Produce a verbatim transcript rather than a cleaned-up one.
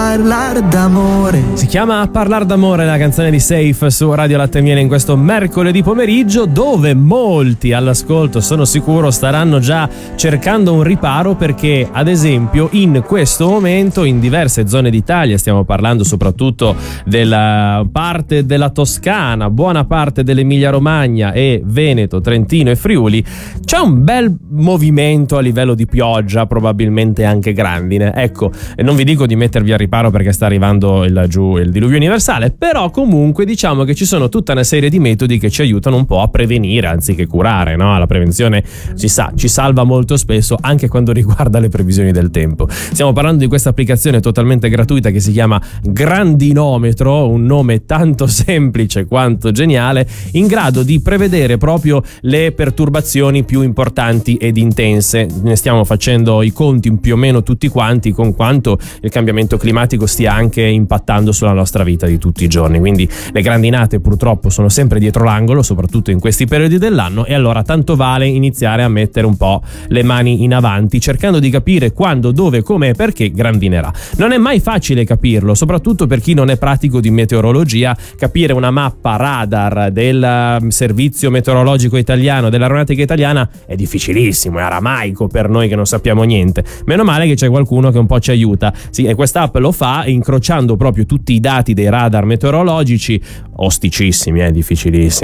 Parlar d'amore. Si chiama Parlar d'amore, la canzone di Safe su Radio Latte e Miele in questo mercoledì pomeriggio, dove molti all'ascolto, sono sicuro, staranno già cercando un riparo, perché ad esempio in questo momento in diverse zone d'Italia, stiamo parlando soprattutto della parte della Toscana, buona parte dell'Emilia Romagna e Veneto, Trentino e Friuli, c'è un bel movimento a livello di pioggia, probabilmente anche grandine. Ecco, non vi dico di mettervi a riparo perché sta arrivando il, giù il diluvio universale, però comunque diciamo che ci sono tutta una serie di metodi che ci aiutano un po' a prevenire anziché curare, no? La prevenzione, si sa, ci salva molto spesso anche quando riguarda le previsioni del tempo. Stiamo parlando di questa applicazione totalmente gratuita che si chiama Grandinometro, un nome tanto semplice quanto geniale, in grado di prevedere proprio le perturbazioni più importanti ed intense. Ne stiamo facendo i conti più o meno tutti quanti con quanto il cambiamento climatico stia anche impattando sulla nostra vita di tutti i giorni. Quindi le grandinate purtroppo sono sempre dietro l'angolo, soprattutto in questi periodi dell'anno, e allora tanto vale iniziare a mettere un po' le mani in avanti, cercando di capire quando, dove, come e perché grandinerà. Non è mai facile capirlo, soprattutto per chi non è pratico di meteorologia. Capire una mappa radar del servizio meteorologico italiano, dell'aeronautica italiana, è difficilissimo, è aramaico per noi che non sappiamo niente. Meno male che c'è qualcuno che un po' ci aiuta. Sì, e quest'app lo fa incrociando proprio tutti i dati dei radar meteorologici, osticissimi, è eh, difficilissimo.